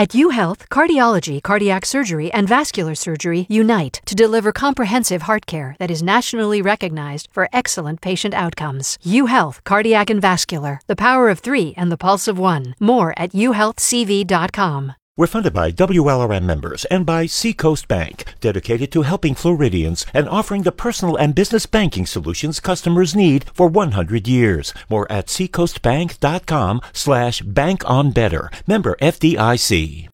At UHealth, cardiology, cardiac surgery, and vascular surgery unite to deliver comprehensive heart care that is nationally recognized for excellent patient outcomes. UHealth, cardiac and vascular, the power of 3 and the pulse of 1. More at uhealthcv.com. We're funded by WLRM members and by Seacoast Bank, dedicated to helping Floridians and offering the personal and business banking solutions customers need for 100 years. More at seacoastbank.com/bankonbetter. Member FDIC.